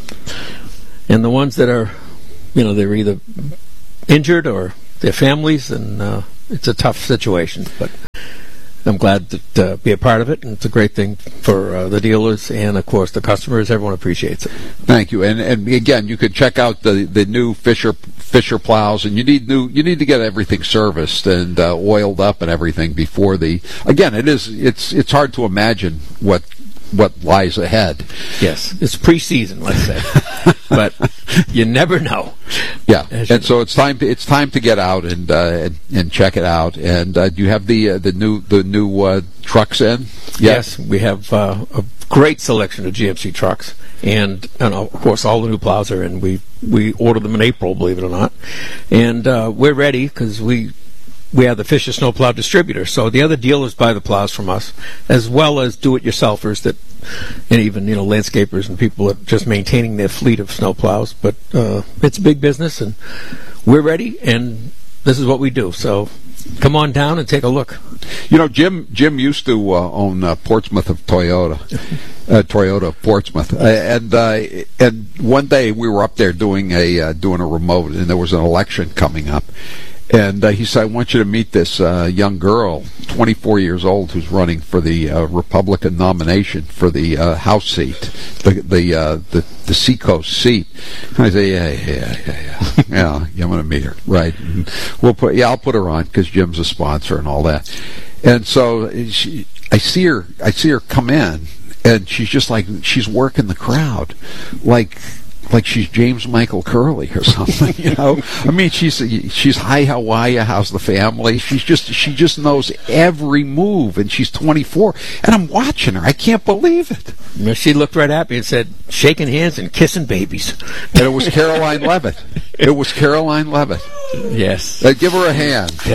and the ones that are, you know, they're either injured or their families, and uh, it's a tough situation, but I'm glad to uh, be a part of it, and it's a great thing for uh, the dealers and, of course, the customers. Everyone appreciates it. Thank you. And and again, you could check out the, the new Fisher Fisher plows, and you need new you need to get everything serviced and uh, oiled up and everything before the. Again, it is it's it's hard to imagine what what lies ahead. Yes, it's preseason, let's say, but you never know. Yeah, and so it's time to it's time to get out and uh, and, and check it out. And uh, do you have the uh, the new the new uh, trucks in? Yes, we have uh, a great selection of G M C trucks, and, and of course all the new plows are in. We we ordered them in April, believe it or not, and uh, we're ready because we. We have the Fisher Snowplow distributor, so the other dealers buy the plows from us, as well as do-it-yourselfers that, and even you know landscapers and people that are just maintaining their fleet of snowplows. But uh, it's a big business, and we're ready, and this is what we do. So come on down and take a look. You know, Jim Jim used to uh, own uh, Portsmouth of Toyota, uh, Toyota of Portsmouth, uh, and uh, and one day we were up there doing a uh, doing a remote, and there was an election coming up. And uh, he said, I want you to meet this uh, young girl, twenty-four years old, who's running for the uh, Republican nomination for the uh, House seat, the the uh, the, the Seacoast seat. And I say, yeah, yeah, yeah, yeah, yeah, yeah I'm going to meet her, right? And we'll put, yeah, I'll put her on because Jim's a sponsor and all that. And so she, I see her, I see her come in, and she's just like she's working the crowd, like. Like she's James Michael Curley or something, you know. I mean, she's she's hi, how are you? How's the family? She's just she just knows every move, and she's twenty-four. And I'm watching her. I can't believe it. She looked right at me and said, "Shaking hands and kissing babies." And it was Caroline Levitt. It was Caroline Levitt. Yes. Uh, give her a hand. Yeah.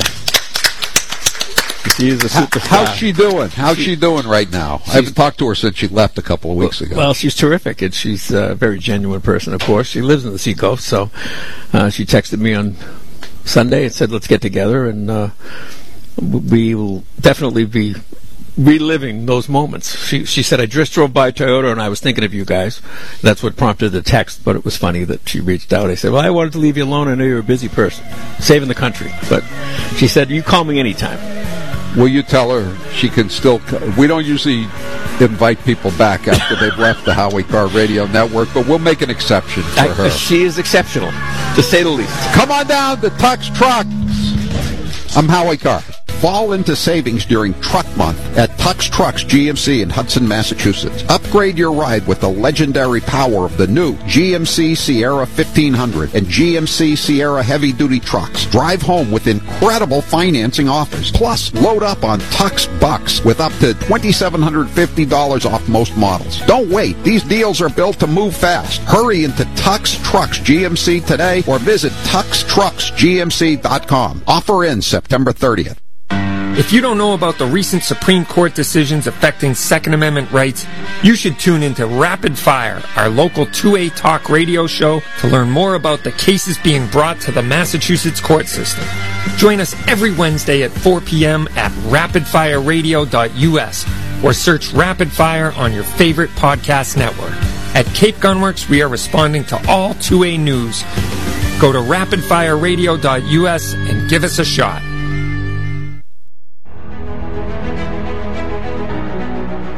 She is a superstar. How's she doing? How's she, she doing right now? I haven't talked to her since she left a couple of weeks ago. Well, she's terrific, and she's a very genuine person, of course. She lives in the Seacoast, so uh, she texted me on Sunday and said, let's get together, and uh, we will definitely be reliving those moments. She she said, I just drove by Toyota, and I was thinking of you guys. That's what prompted the text, but it was funny that she reached out. I said, well, I wanted to leave you alone. I know you're a busy person, saving the country. But she said, you call me anytime. Will you tell her she can still... We don't usually invite people back after they've left the Howie Carr Radio Network, but we'll make an exception for I, her. She is exceptional, to say the least. Come on down to Tux Trucks. I'm Howie Carr. Fall into savings during Truck Month at Tux Trucks G M C in Hudson, Massachusetts. Upgrade your ride with the legendary power of the new G M C Sierra fifteen hundred and G M C Sierra heavy-duty trucks. Drive home with incredible financing offers. Plus, load up on Tux Bucks with up to two thousand seven hundred fifty dollars off most models. Don't wait. These deals are built to move fast. Hurry into Tux Trucks G M C today or visit tux trucks G M C dot com. Offer ends September thirtieth. If you don't know about the recent Supreme Court decisions affecting Second Amendment rights, you should tune into Rapid Fire, our local two A talk radio show, to learn more about the cases being brought to the Massachusetts court system. Join us every Wednesday at four p.m. at rapid fire radio dot u s or search Rapid Fire on your favorite podcast network. At Cape Gunworks, we are responding to all two A news. Go to rapid fire radio dot u s and give us a shot. Be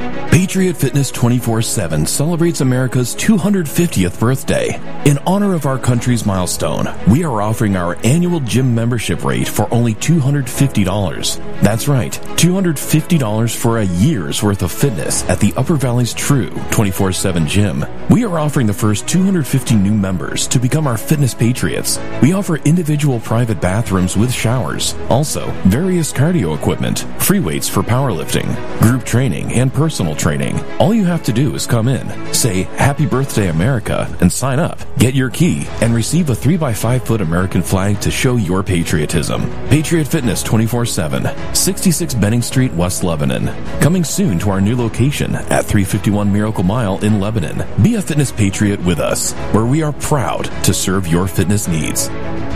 Patriot Fitness twenty-four seven celebrates America's two hundred fiftieth birthday. In honor of our country's milestone, we are offering our annual gym membership rate for only two hundred fifty dollars. That's right, two hundred fifty dollars for a year's worth of fitness at the Upper Valley's true twenty-four seven gym. We are offering the first two hundred fifty new members to become our fitness patriots. We offer individual private bathrooms with showers, also various cardio equipment, free weights for powerlifting, group training, and personal training. All you have to do is come in, say Happy Birthday America, and sign up. Get your key and receive a three by five foot American flag to show your patriotism. Patriot Fitness twenty-four seven, sixty-six Benning Street, West Lebanon. Coming soon to our new location at three fifty-one Miracle Mile in Lebanon. Be a fitness patriot with us, where we are proud to serve your fitness needs.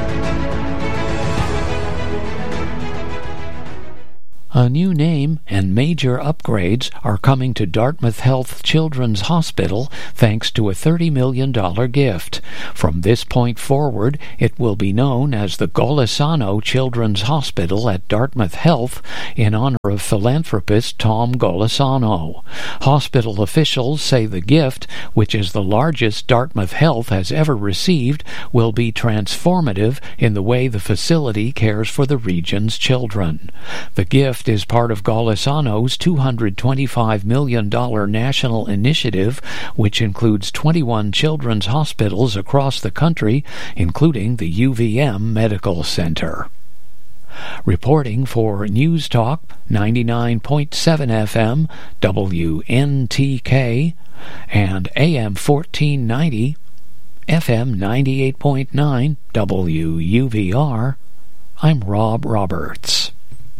A new name and major upgrades are coming to Dartmouth Health Children's Hospital thanks to a thirty million dollars gift. From this point forward, it will be known as the Golisano Children's Hospital at Dartmouth Health in honor of philanthropist Tom Golisano. Hospital officials say the gift, which is the largest Dartmouth Health has ever received, will be transformative in the way the facility cares for the region's children. The gift is part of Golisano's two hundred twenty-five million dollars national initiative, which includes twenty-one children's hospitals across the country, including the U V M Medical Center. Reporting for News Talk ninety-nine point seven F M, W N T K, and A M fourteen ninety, F M ninety-eight point nine, W U V R, I'm Rob Roberts.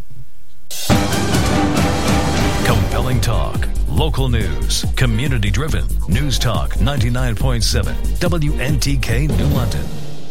Compelling talk, local news, community-driven. News Talk ninety-nine point seven, W N T K, New London.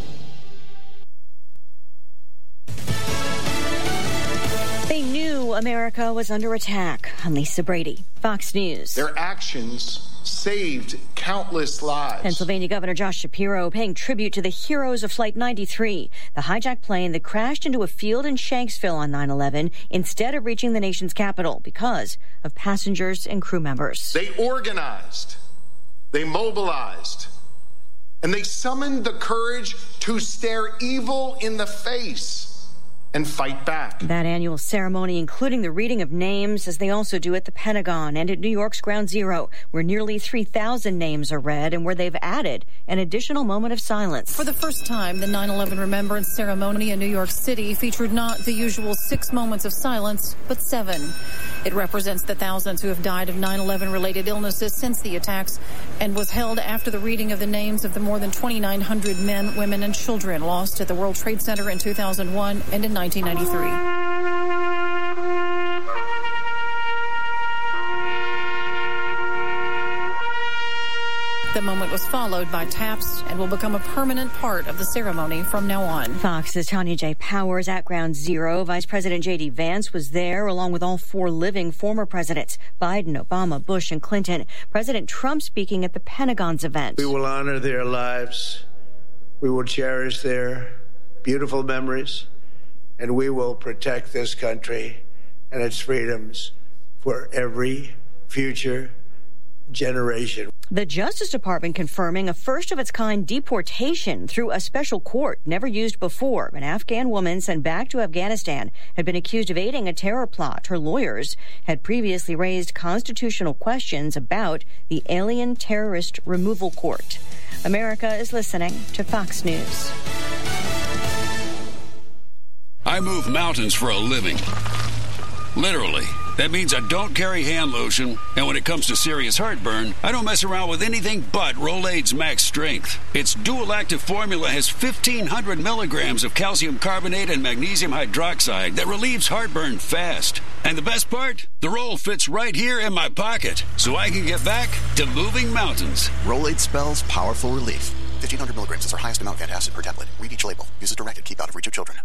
They knew America was under attack. I'm Lisa Brady, Fox News. Their actions saved countless lives. Pennsylvania Governor Josh Shapiro paying tribute to the heroes of Flight ninety-three, the hijacked plane that crashed into a field in Shanksville on nine eleven instead of reaching the nation's capital because of passengers and crew members. They organized, they mobilized, and they summoned the courage to stare evil in the face and fight back. That annual ceremony, including the reading of names, as they also do at the Pentagon and at New York's Ground Zero, where nearly three thousand names are read and where they've added an additional moment of silence. For the first time, the nine eleven Remembrance Ceremony in New York City featured not the usual six moments of silence, but seven. It represents the thousands who have died of nine eleven related illnesses since the attacks and was held after the reading of the names of the more than twenty-nine hundred men, women, and children lost at the World Trade Center in two thousand one and in nineteen ninety-three. The moment was followed by taps and will become a permanent part of the ceremony from now on. Fox's Tanya J. Powers at Ground Zero. Vice President J D. Vance was there, along with all four living former presidents, Biden, Obama, Bush, and Clinton. President Trump speaking at the Pentagon's event. We will honor their lives. We will cherish their beautiful memories. And we will protect this country and its freedoms for every future generation. The Justice Department confirming a first-of-its-kind deportation through a special court never used before. An Afghan woman sent back to Afghanistan had been accused of aiding a terror plot. Her lawyers had previously raised constitutional questions about the Alien Terrorist Removal Court. America is listening to Fox News. I move mountains for a living. Literally. That means I don't carry hand lotion, and when it comes to serious heartburn, I don't mess around with anything but Rolaids Max Strength. Its dual-active formula has fifteen hundred milligrams of calcium carbonate and magnesium hydroxide that relieves heartburn fast. And the best part? The roll fits right here in my pocket, so I can get back to moving mountains. Rolaids spells powerful relief. fifteen hundred milligrams is our highest amount of antacid per tablet. Read each label. Use as directed. Keep out of reach of children.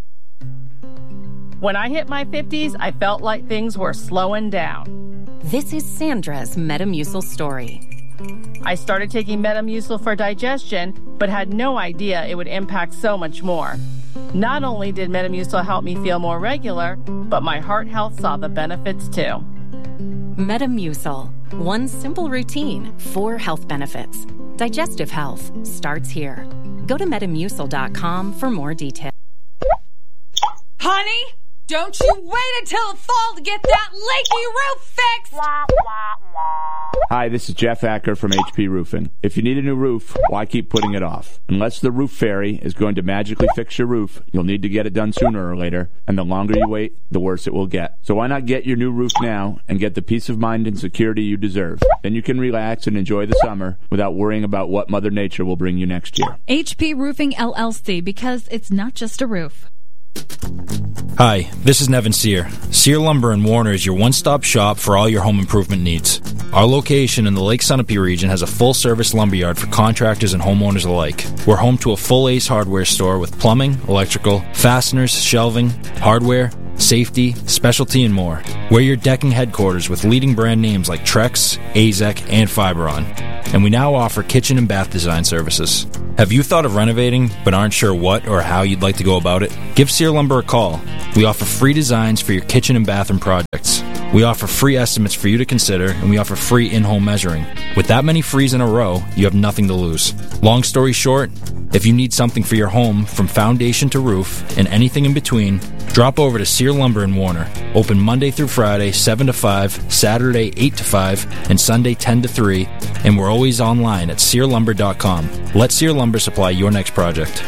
When I hit my fifties, I felt like things were slowing down. This is Sandra's Metamucil story. I started taking Metamucil for digestion, but had no idea it would impact so much more. Not only did Metamucil help me feel more regular, but my heart health saw the benefits too. Metamucil. One simple routine, four health benefits. Digestive health starts here. Go to metamucil dot com for more details. Honey, don't you wait until the fall to get that leaky roof fixed! Hi, this is Jeff Acker from H P Roofing. If you need a new roof, why keep putting it off? Unless the roof fairy is going to magically fix your roof, you'll need to get it done sooner or later, and the longer you wait, the worse it will get. So why not get your new roof now and get the peace of mind and security you deserve? Then you can relax and enjoy the summer without worrying about what Mother Nature will bring you next year. H P Roofing L L C, because it's not just a roof. Hi, this is Nevin Sear. Sear Lumber in Warner is your one-stop shop for all your home improvement needs. Our location in the Lake Sunapee region has a full-service lumberyard for contractors and homeowners alike. We're home to a full Ace Hardware store with plumbing, electrical, fasteners, shelving, hardware, safety, specialty, and more. We're your decking headquarters with leading brand names like Trex, A Z E C, and Fiberon. And we now offer kitchen and bath design services. Have you thought of renovating but aren't sure what or how you'd like to go about it? Give Sear Lumber a call. We offer free designs for your kitchen and bathroom projects. We offer free estimates for you to consider, and we offer free in-home measuring. With that many frees in a row, you have nothing to lose. Long story short, if you need something for your home from foundation to roof and anything in between, drop over to Sear Lumber in Warner. Open Monday through Friday, seven to five, Saturday, eight to five, and Sunday, ten to three, and we're always online at sear lumber dot com. Let Sear Lumber supply your next project.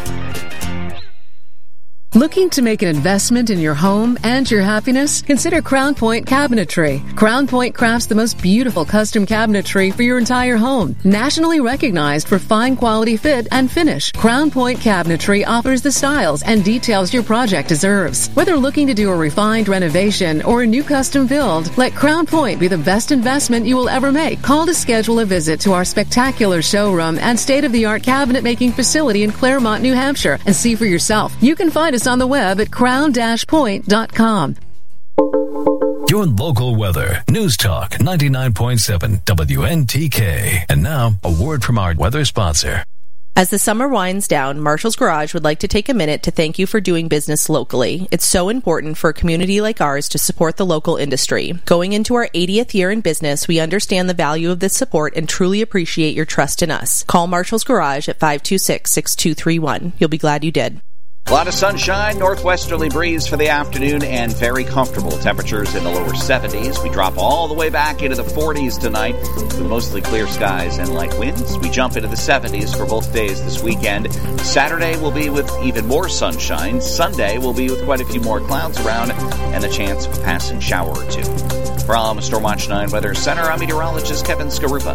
Looking to make an investment in your home and your happiness? Consider Crown Point Cabinetry. Crown Point crafts the most beautiful custom cabinetry for your entire home. Nationally recognized for fine quality fit and finish, Crown Point Cabinetry offers the styles and details your project deserves. Whether looking to do a refined renovation or a new custom build, let Crown Point be the best investment you will ever make. Call to schedule a visit to our spectacular showroom and state-of-the-art cabinet making facility in Claremont, New Hampshire, and see for yourself. You can find us on the web at crown dash point dot com. Your local weather. News Talk ninety-nine point seven W N T K. And now, a word from our weather sponsor. As the summer winds down, Marshall's Garage would like to take a minute to thank you for doing business locally. It's so important for a community like ours to support the local industry. Going into our eightieth year in business, we understand the value of this support and truly appreciate your trust in us. Call Marshall's Garage at five two six, six two three one. You'll be glad you did. A lot of sunshine, northwesterly breeze for the afternoon, and very comfortable temperatures in the lower seventies. We drop all the way back into the forties tonight with mostly clear skies and light winds. We jump into the seventies for both days this weekend. Saturday will be with even more sunshine. Sunday will be with quite a few more clouds around and the chance of a passing shower or two. From Stormwatch nine Weather Center, I'm meteorologist Kevin Skarupa.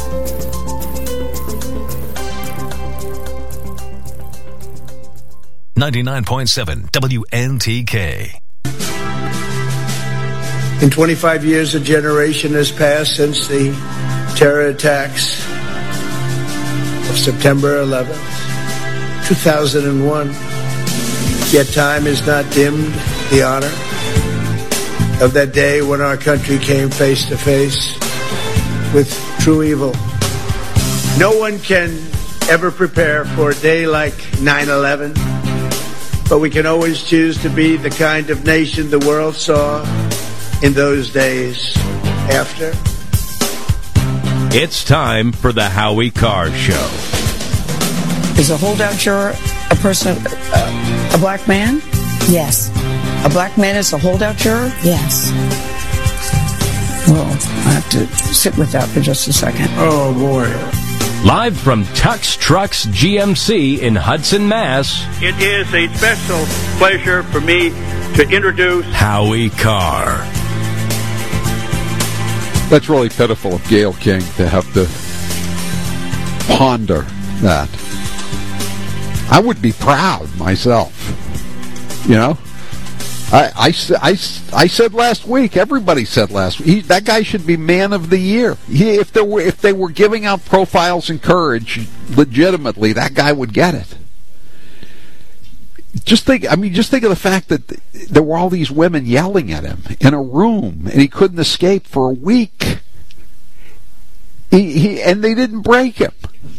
ninety-nine point seven W N T K. In twenty-five years, a generation has passed since the terror attacks of September eleventh, two thousand one. Yet time has not dimmed the honor of that day when our country came face to face with true evil. No one can ever prepare for a day like nine eleven. But we can always choose to be the kind of nation the world saw in those days after. It's time for the Howie Carr Show. Is a holdout juror a person, uh, a black man? Yes. A black man is a holdout juror? Yes. Well, I have to sit with that for just a second. Oh, boy. Live from Tux Trucks G M C in Hudson, Mass. It is a special pleasure for me to introduce Howie Carr. That's really pitiful of Gayle King to have to ponder that. I would be proud myself. You know? I, I, I, I said last week, everybody said last week, he, that guy should be man of the year. He, if, there were, if they were giving out profiles and courage legitimately, that guy would get it. Just think, I mean, just think of the fact that there were all these women yelling at him in a room, and he couldn't escape for a week. He, he, and they didn't break him.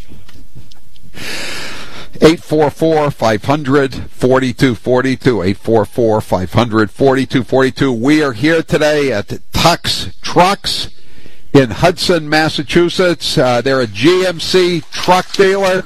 eight four four, five hundred, forty-two forty-two, eight four four, five hundred, forty-two forty-two. We are here today at Tux Trucks in Hudson, Massachusetts. Uh, they're a G M C truck dealer,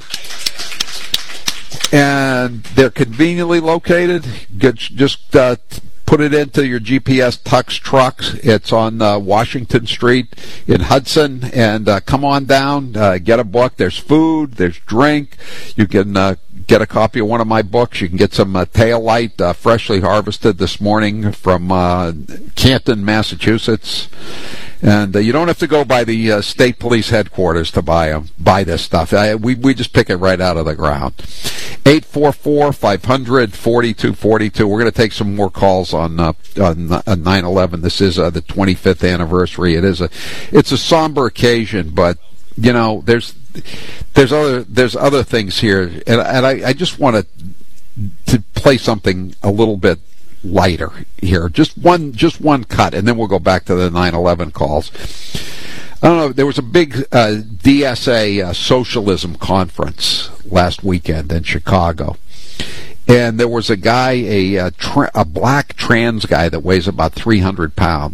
and they're conveniently located. Get, just uh, put it into your G P S, Tux Trucks. It's on uh, Washington Street in Hudson, and uh, come on down, uh, get a book. There's food, there's drink. You can uh, get a copy of one of my books. You can get some uh, tail light, uh, freshly harvested this morning from uh, Canton, Massachusetts. And uh, you don't have to go by the uh, state police headquarters to buy 'em, buy this stuff. I, we we just pick it right out of the ground. eight four four, five hundred, forty-two forty-two. We're going to take some more calls on uh, on nine eleven. This is uh, the twenty-fifth anniversary. It is a it's a somber occasion, but you know there's there's other there's other things here, and and I, I just want to to play something a little bit lighter here, just one just one cut, and then we'll go back to the nine eleven calls. I don't know, there was a big uh, D S A uh, socialism conference last weekend in Chicago, and there was a guy, a a, tra- a black trans guy that weighs about three hundred pounds,